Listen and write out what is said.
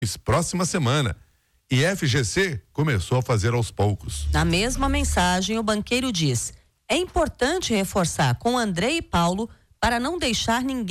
próxima semana. E FGC começou a fazer aos poucos. Na mesma mensagem, o banqueiro diz: é importante reforçar com André e Paulo para não deixar ninguém